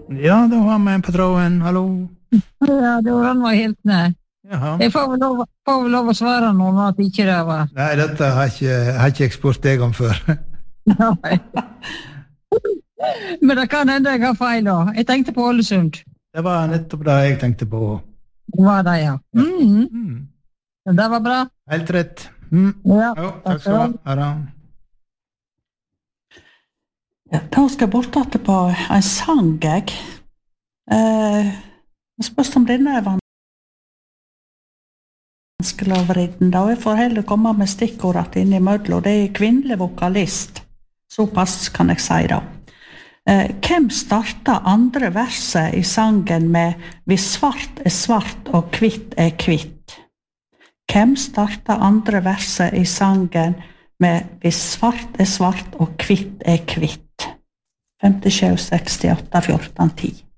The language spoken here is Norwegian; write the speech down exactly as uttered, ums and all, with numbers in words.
Ja, da har vi en på tråden. Hallo. Ja, det var han var helt nær. Jaha. Jeg får vel lov, får vel lov å svare noen at ikke det var. Nei, dette har ikke, har ikke jeg spurt deg om før. Nei. Men det kan hende jeg har feil da. Jeg tenkte på Ålesund. Det var nettopp det jeg tenkte på. Det var det, ja. Mm. Mm. Det var bra. Helt rett. Mm. Ja, Jo, takk takk skal du ha. Ha det. Ja, da skal jeg bort til på en sang, jeg. Eh, jeg spørs om denne er vanskelig å vriden, da. Jeg får heller komme med stikkordet inn i mødlo. Det er kvinnelig vokalist. Såpass kan jeg si da. Eh, hvem startet andre verset i sangen med «Hvis svart er svart og kvitt er kvitt»? Hvem startet andre verset i sangen med «Hvis svart er svart og kvitt er kvitt»? femtisju sekstiåtte fjorten ti